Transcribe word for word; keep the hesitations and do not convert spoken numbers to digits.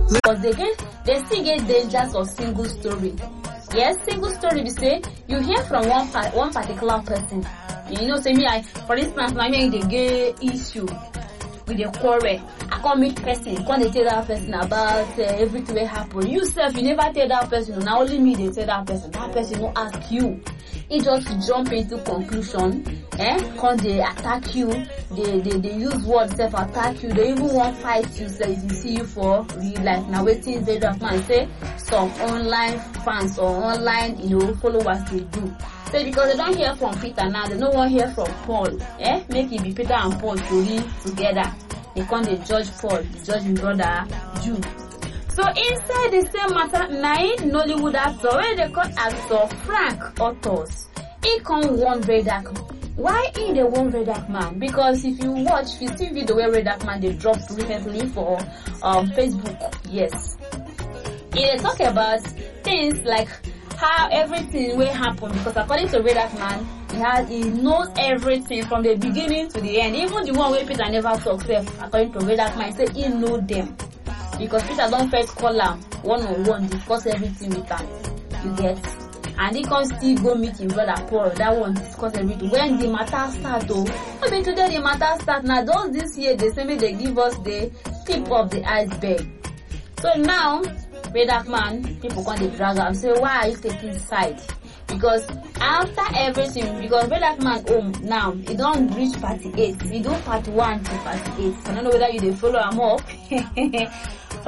Because they get, they still get dangers of single story. Yes, single story we say you hear from one part, one particular person. You know, say me, I, for instance, I mean they get issue with a quarrel. I can't meet person, can't tell that person about uh, everything that happen. You self, you never tell that person. Now only me they tell that person. That person will ask you. He just jump into conclusion. Eh? Can they attack you? They they they use words self attack you. They even want fight you. So if you see you for real life. Now waiting they just man say some online fans or online you know followers they do. So because they don't hear from Peter now, they don't want to hear from Paul. Eh? Make it be Peter and Paul to live together. They can't they judge Paul, they judge his brother Jude. So inside the same matter, nine Nollywood actor where they call actor Frank Autos. He come one very dark. Why he the one very dark man? Because if you watch, if you see video where Red Dark Man they dropped recently for um Facebook, yes. He talk about things like how everything will happen, because according to Red Dark Man, he has he knows everything from the beginning to the end. Even the one where Peter never talks self, according to Red Dark Man, he say he know them. Because Peter don't first call him one on one, discuss everything with him. You get? And he can still go meet his brother Paul. That one discuss everything. When the matter start, oh, I mean today the matter start now. Those this year they say me they give us the tip of the iceberg. So now, Red Dark Man, people come to drag am say, why are you taking side? Because after everything, because Red Dark Man home oh, now, he don't reach party eight. He do part one to party eight. I don't know whether you they follow him up.